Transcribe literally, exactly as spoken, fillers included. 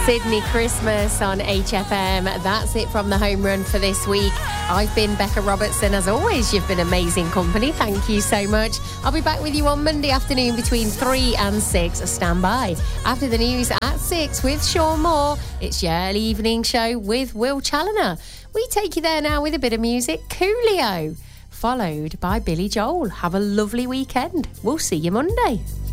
Sydney Christmas on H F M. That's it from the home run for this week. I've been Becca Robertson. As always, you've been amazing company. Thank you so much. I'll be back with you on Monday afternoon between three and six. Stand by. After the news at six with Sean Moore, it's your early evening show with Will Challoner. We take you there now with a bit of music. Coolio, followed by Billy Joel. Have a lovely weekend. We'll see you Monday.